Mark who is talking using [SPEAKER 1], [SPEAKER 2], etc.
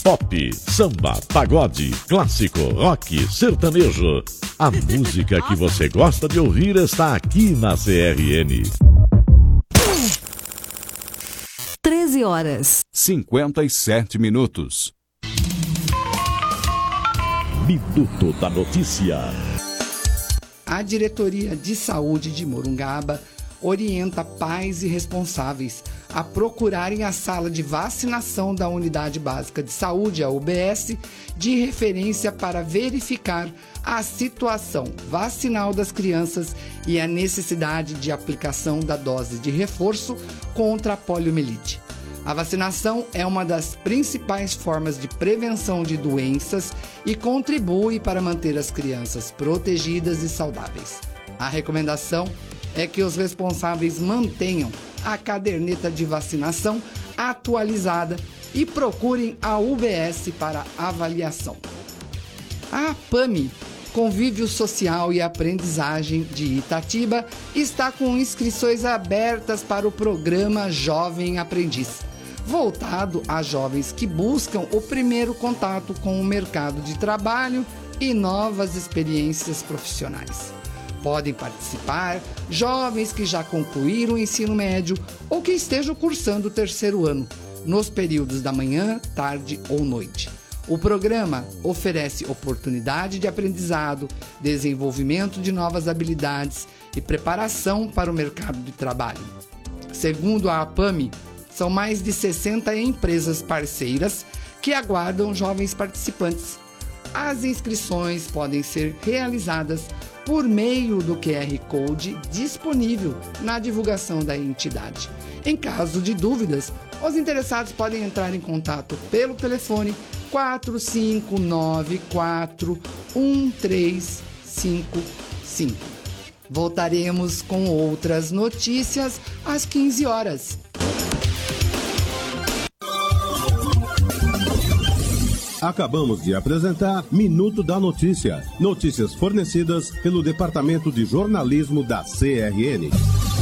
[SPEAKER 1] Pop, samba, pagode, clássico, rock, sertanejo. A música que você gosta de ouvir está aqui na CRN.
[SPEAKER 2] 13h57.
[SPEAKER 1] Minuto da Notícia.
[SPEAKER 3] A Diretoria de Saúde de Morungaba orienta pais e responsáveis a procurarem a sala de vacinação da Unidade Básica de Saúde, a UBS, de referência para verificar a situação vacinal das crianças e a necessidade de aplicação da dose de reforço contra a poliomielite. A vacinação é uma das principais formas de prevenção de doenças e contribui para manter as crianças protegidas e saudáveis. A recomendação é que os responsáveis mantenham a caderneta de vacinação atualizada e procurem a UBS para avaliação. A APAMI, Convívio Social e Aprendizagem de Itatiba, está com inscrições abertas para o programa Jovem Aprendiz, voltado a jovens que buscam o primeiro contato com o mercado de trabalho e novas experiências profissionais. Podem participar jovens que já concluíram o ensino médio ou que estejam cursando o terceiro ano, nos períodos da manhã, tarde ou noite. O programa oferece oportunidade de aprendizado, desenvolvimento de novas habilidades e preparação para o mercado de trabalho. Segundo a APAMI, são mais de 60 empresas parceiras que aguardam jovens participantes. As inscrições podem ser realizadas por meio do QR Code disponível na divulgação da entidade. Em caso de dúvidas, os interessados podem entrar em contato pelo telefone 4594-1355. Voltaremos com outras notícias às 15 horas.
[SPEAKER 4] Acabamos de apresentar Minuto da Notícia. Notícias fornecidas pelo Departamento de Jornalismo da CRN.